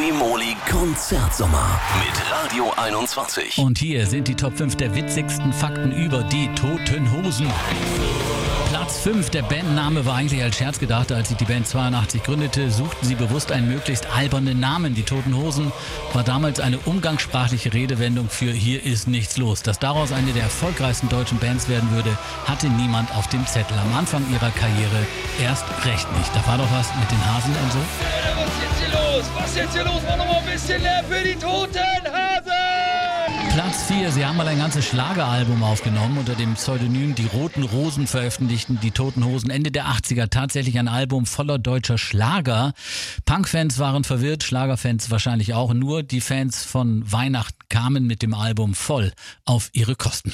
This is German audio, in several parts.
Liqui-Moly Konzertsommer mit Radio 21. Und hier sind die Top 5 der witzigsten Fakten über die Toten Hosen. Platz 5, der Bandname war eigentlich als Scherz gedacht. Als sich die Band 82 gründete, suchten sie bewusst einen möglichst albernen Namen. Die Toten Hosen war damals eine umgangssprachliche Redewendung für Hier ist nichts los. Dass daraus eine der erfolgreichsten deutschen Bands werden würde, hatte niemand auf dem Zettel. Am Anfang ihrer Karriere erst recht nicht. Da war doch was mit den Hasen und so. Was ist jetzt hier los? Was ist jetzt hier los? Mach noch mal ein bisschen leer für die Toten Hasen! Platz 4, sie haben mal ein ganzes Schlageralbum aufgenommen. Unter dem Pseudonym Die Roten Rosen veröffentlichten die Toten Hosen Ende der 80er tatsächlich ein Album voller deutscher Schlager. Punkfans waren verwirrt, Schlagerfans wahrscheinlich auch. Nur die Fans von Weihnachten kamen mit dem Album voll auf ihre Kosten.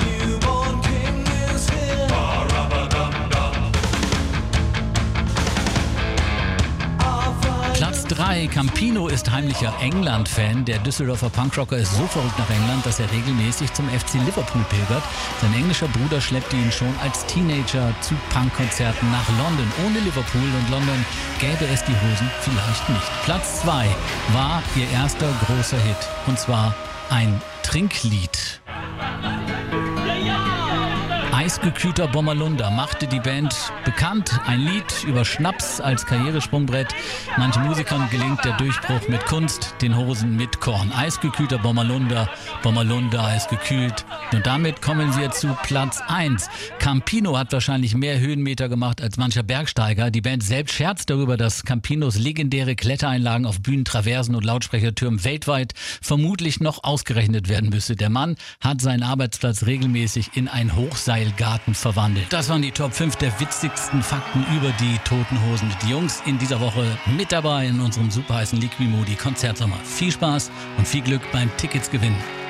Platz 3. Campino ist heimlicher England-Fan. Der Düsseldorfer Punkrocker ist so verrückt nach England, dass er regelmäßig zum FC Liverpool pilgert. Sein englischer Bruder schleppte ihn schon als Teenager zu Punkkonzerten nach London. Ohne Liverpool und London gäbe es die Hosen vielleicht nicht. Platz 2 war ihr erster großer Hit. Und zwar ein Trinklied. Eisgekühlter Bommerlunder machte die Band bekannt. Ein Lied über Schnaps als Karrieresprungbrett. Manchen Musikern gelingt der Durchbruch mit Kunst, den Hosen mit Korn. Eisgekühlter Bommerlunder, Bommerlunder eisgekühlt. Und damit kommen wir zu Platz 1. Campino hat wahrscheinlich mehr Höhenmeter gemacht als mancher Bergsteiger. Die Band selbst scherzt darüber, dass Campinos legendäre Klettereinlagen auf Bühnen, Traversen und Lautsprechertürmen weltweit vermutlich noch ausgerechnet werden müsse. Der Mann hat seinen Arbeitsplatz regelmäßig in ein Hochseilgarten verwandelt. Das waren die Top 5 der witzigsten Fakten über die Toten Hosen. Die Jungs in dieser Woche mit dabei in unserem super heißen Liqui-Moly Konzertsommer. Viel Spaß und viel Glück beim Tickets gewinnen.